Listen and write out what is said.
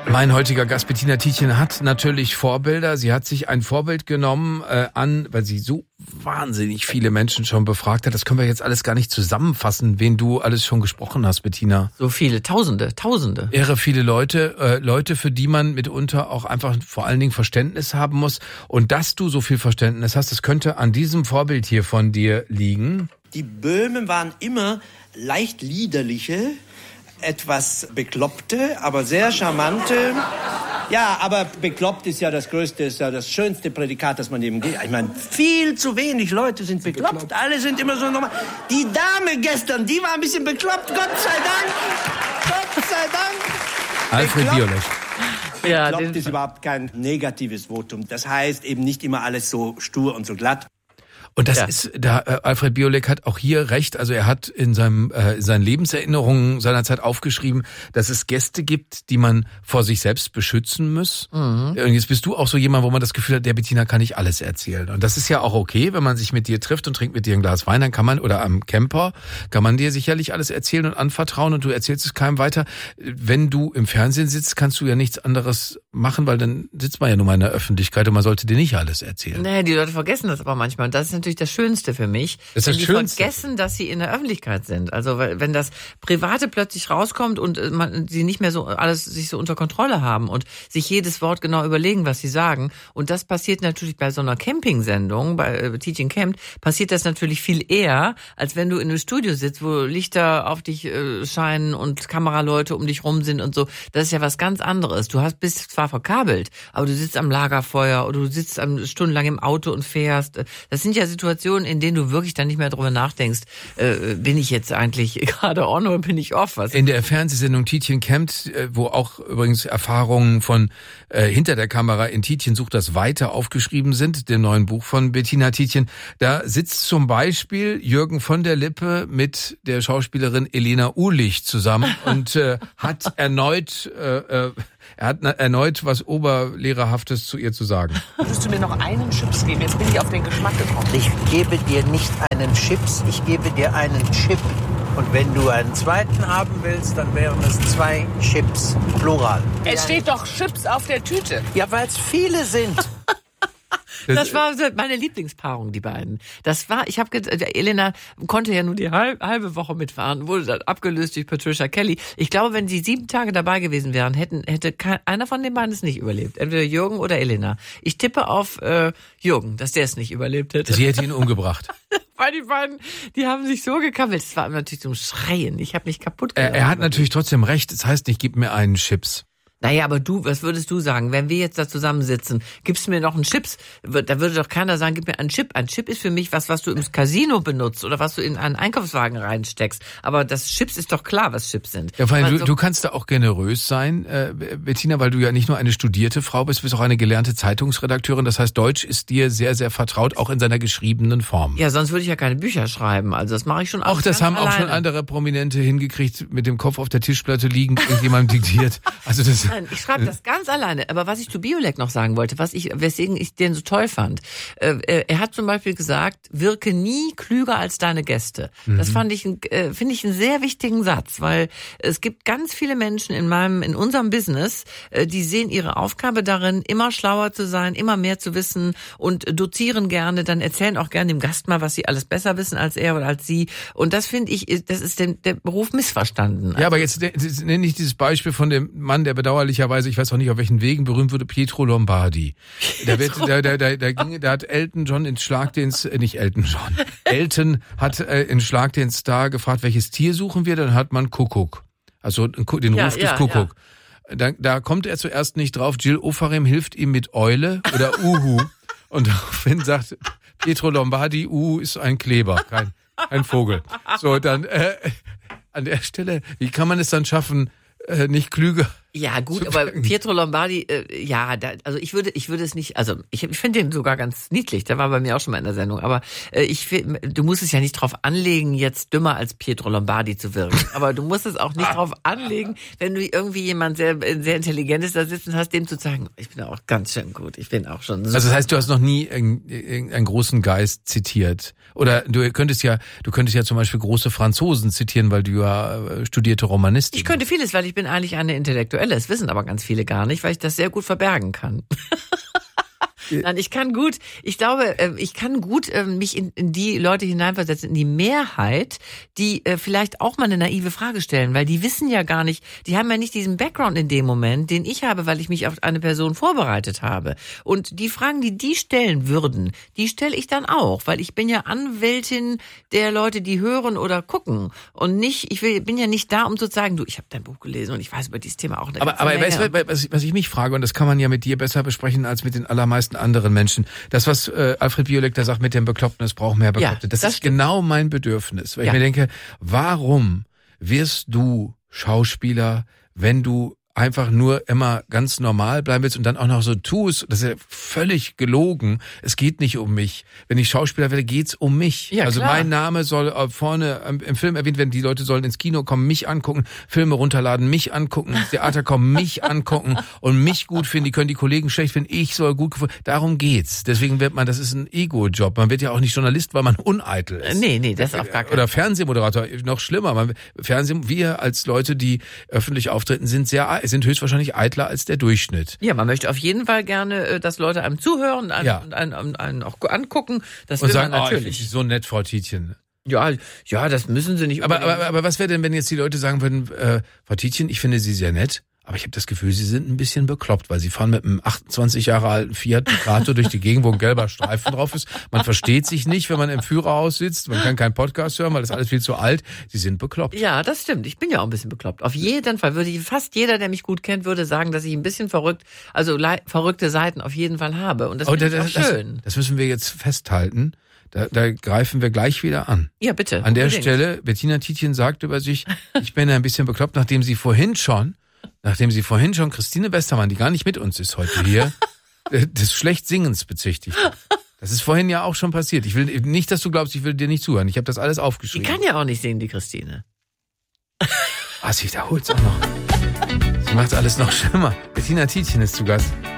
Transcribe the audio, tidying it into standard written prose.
Mein heutiger Gast Bettina Tietjen hat natürlich Vorbilder. Sie hat sich ein Vorbild genommen weil sie so wahnsinnig viele Menschen schon befragt hat. Das können wir jetzt alles gar nicht zusammenfassen, wen du alles schon gesprochen hast, Bettina. So viele, Tausende. Irre viele Leute, Leute, für die man mitunter auch einfach vor allen Dingen Verständnis haben muss. Und dass du so viel Verständnis hast, das könnte an diesem Vorbild hier von dir liegen. Die Böhmen waren immer leicht liederliche, etwas bekloppte, aber sehr charmante. Ja, aber bekloppt ist ja das größte, ist ja das schönste Prädikat, das man eben geht. Ich meine, viel zu wenig Leute sind bekloppt. Alle sind immer so normal. Die Dame gestern, die war ein bisschen bekloppt. Gott sei Dank. Gott sei Dank. Alfred Biolek. Ja, bekloppt ist überhaupt kein negatives Votum. Das heißt eben nicht immer alles so stur und so glatt. Und das ist, Alfred Biolek hat auch hier recht, also er hat in seinen Lebenserinnerungen seinerzeit aufgeschrieben, dass es Gäste gibt, die man vor sich selbst beschützen muss. Mhm. Und jetzt bist du auch so jemand, wo man das Gefühl hat, der Bettina kann nicht alles erzählen. Und das ist ja auch okay, wenn man sich mit dir trifft und trinkt mit dir ein Glas Wein, dann kann man, oder am Camper, kann man dir sicherlich alles erzählen und anvertrauen und du erzählst es keinem weiter. Wenn du im Fernsehen sitzt, kannst du ja nichts anderes machen, weil dann sitzt man ja nun mal in der Öffentlichkeit und man sollte dir nicht alles erzählen. Nee, die Leute vergessen das aber manchmal. Und das ist natürlich das Schönste für mich. Das ist das Schönste. Die vergessen, dass sie in der Öffentlichkeit sind. Also wenn das Private plötzlich rauskommt und sie nicht mehr so alles sich so unter Kontrolle haben und sich jedes Wort genau überlegen, was sie sagen. Und das passiert natürlich bei so einer Camping-Sendung, bei Tietjen campt, passiert das natürlich viel eher, als wenn du in einem Studio sitzt, wo Lichter auf dich scheinen und Kameraleute um dich rum sind und so. Das ist ja was ganz anderes. Du bist zwar verkabelt, aber du sitzt am Lagerfeuer oder du sitzt stundenlang im Auto und fährst. Das sind ja Situationen, in denen du wirklich dann nicht mehr drüber nachdenkst, bin ich jetzt eigentlich gerade on oder bin ich off? In der Fernsehsendung Tietjen campt, wo auch übrigens Erfahrungen von hinter der Kamera in Tietjen sucht das weiter aufgeschrieben sind, dem neuen Buch von Bettina Tietjen, da sitzt zum Beispiel Jürgen von der Lippe mit der Schauspielerin Elena Uhlich zusammen und hat erneut was Oberlehrerhaftes zu ihr zu sagen. Würdest du mir noch einen Chips geben? Jetzt bin ich auf den Geschmack gekommen. Ich gebe dir nicht einen Chips, ich gebe dir einen Chip. Und wenn du einen zweiten haben willst, dann wären es 2 Chips, plural. Es steht doch Chips auf der Tüte. Ja, weil es viele sind. Das war meine Lieblingspaarung, die beiden. Elena konnte ja nur die halbe Woche mitfahren, wurde dann abgelöst durch Patricia Kelly. Ich glaube, wenn sie 7 Tage dabei gewesen wären, hätte einer von den beiden es nicht überlebt. Entweder Jürgen oder Elena. Ich tippe auf Jürgen, dass der es nicht überlebt hätte. Sie hätte ihn umgebracht. Weil die beiden, die haben sich so gekammelt. Es war natürlich zum Schreien. Ich habe mich kaputt gemacht. Er hat natürlich trotzdem recht. Das heißt nicht, gib mir einen Chips. Naja, aber was würdest du sagen, wenn wir jetzt da zusammensitzen, gibst du mir noch einen Chips? Da würde doch keiner sagen, gib mir einen Chip. Ein Chip ist für mich was du im Casino benutzt oder was du in einen Einkaufswagen reinsteckst. Aber das Chips ist doch klar, was Chips sind. Ja, vor allem, du kannst da auch generös sein, Bettina, weil du ja nicht nur eine studierte Frau bist, du bist auch eine gelernte Zeitungsredakteurin. Das heißt, Deutsch ist dir sehr, sehr vertraut, auch in seiner geschriebenen Form. Ja, sonst würde ich ja keine Bücher schreiben. Also das mache ich schon auch. Das haben alleine. Auch schon andere Prominente hingekriegt, mit dem Kopf auf der Tischplatte liegend, irgendjemandem diktiert. Also das. Nein, ich schreibe das ganz alleine. Aber was ich zu Biolek noch sagen wollte, weswegen ich den so toll fand, er hat zum Beispiel gesagt, wirke nie klüger als deine Gäste. Das finde ich einen sehr wichtigen Satz, weil es gibt ganz viele Menschen in unserem Business, die sehen ihre Aufgabe darin, immer schlauer zu sein, immer mehr zu wissen und dozieren gerne, dann erzählen auch gerne dem Gast mal, was sie alles besser wissen als er oder als sie. Und das finde ich, das ist der Beruf missverstanden. Ja, aber jetzt nenne ich dieses Beispiel von dem Mann, der bedauerlicherweise, ich weiß auch nicht, auf welchen Wegen berühmt wurde, Pietro Lombardi. Da hat Elton John in Schlag-den-Star gefragt, welches Tier suchen wir? Dann hat man Kuckuck. Also den Ruf des Kuckuck. Ja. Da kommt er zuerst nicht drauf. Jill Ofarim hilft ihm mit Eule oder Uhu. Und daraufhin sagt Pietro Lombardi, Uhu ist ein Kleber, kein Vogel. So, dann an der Stelle, wie kann man es dann schaffen, nicht klüger? Ja, gut, aber Pietro Lombardi, also ich würde es nicht, also ich finde den sogar ganz niedlich, der war bei mir auch schon mal in der Sendung, aber du musst es ja nicht drauf anlegen, jetzt dümmer als Pietro Lombardi zu wirken, aber du musst es auch nicht drauf anlegen, wenn du irgendwie jemand sehr, sehr intelligentes da sitzen hast, dem zu sagen, ich bin auch ganz schön gut, ich bin auch schon so. Also das heißt, du hast noch nie einen großen Geist zitiert? Oder du könntest ja zum Beispiel große Franzosen zitieren, weil du ja studierte Romanistin bist. Ich könnte vieles, weil ich bin eigentlich eine Intellektuelle Quelle. Es wissen aber ganz viele gar nicht, weil ich das sehr gut verbergen kann. Nein, ich kann gut mich in die Leute hineinversetzen, in die Mehrheit, die vielleicht auch mal eine naive Frage stellen, weil die wissen ja gar nicht, die haben ja nicht diesen Background in dem Moment, den ich habe, weil ich mich auf eine Person vorbereitet habe. Und die Fragen, die stellen würden, die stelle ich dann auch, weil ich bin ja Anwältin der Leute, die hören oder gucken und nicht, bin ja nicht da, um zu sagen, du, ich habe dein Buch gelesen und ich weiß über dieses Thema auch eine ganze Menge. Aber was ich mich frage, und das kann man ja mit dir besser besprechen als mit den allermeisten anderen Menschen. Das, was Alfred Biolek da sagt mit dem Bekloppten, es braucht mehr Bekloppte, Ja, das ist genau mein Bedürfnis. Weil ich mir denke, warum wirst du Schauspieler, wenn du einfach nur immer ganz normal bleiben willst und dann auch noch so tust, das ist ja völlig gelogen. Es geht nicht um mich. Wenn ich Schauspieler werde, geht's um mich. Ja, also klar. mein Name soll vorne im Film erwähnt werden. Die Leute sollen ins Kino kommen, mich angucken, Filme runterladen, mich angucken, ins Theater kommen, mich angucken und mich gut finden. Die können die Kollegen schlecht finden. Ich soll gut gefunden. Darum geht's. Deswegen wird man, das ist ein Ego-Job. Man wird ja auch nicht Journalist, weil man uneitel ist. Nee, das auf gar keinen Fall. Oder Fernsehmoderator, noch schlimmer. Wir als Leute, die öffentlich auftreten, sind höchstwahrscheinlich eitler als der Durchschnitt. Ja, man möchte auf jeden Fall gerne, dass Leute einem zuhören und einen auch angucken. Das will sagen, man natürlich. So nett, Frau Tietjen. Ja, das müssen sie nicht. Aber was wäre denn, wenn jetzt die Leute sagen würden, Frau Tietjen, ich finde Sie sehr nett, aber ich habe das Gefühl, Sie sind ein bisschen bekloppt, weil Sie fahren mit einem 28 Jahre alten Fiat Ducato durch die Gegend, wo ein gelber Streifen drauf ist. Man versteht sich nicht, wenn man im Führerhaus sitzt. Man kann keinen Podcast hören, weil das ist alles viel zu alt. Sie sind bekloppt. Ja, das stimmt. Ich bin ja auch ein bisschen bekloppt. Auf jeden Fall fast jeder, der mich gut kennt, würde sagen, dass ich ein bisschen verrückte Seiten auf jeden Fall habe. Und das ist auch schön. Das müssen wir jetzt festhalten. Da greifen wir gleich wieder an. Ja, bitte. An der Stelle, Bettina Tietjen sagt über sich, ich bin ein bisschen bekloppt, nachdem sie vorhin schon Christine Westermann, die gar nicht mit uns ist heute hier, des Schlechtsingens bezichtigt hat. Das ist vorhin ja auch schon passiert. Ich will nicht, dass du glaubst, ich will dir nicht zuhören. Ich habe das alles aufgeschrieben. Die kann ja auch nicht singen, die Christine. Sie wiederholt's auch noch. Sie macht alles noch schlimmer. Bettina Tietjen ist zu Gast.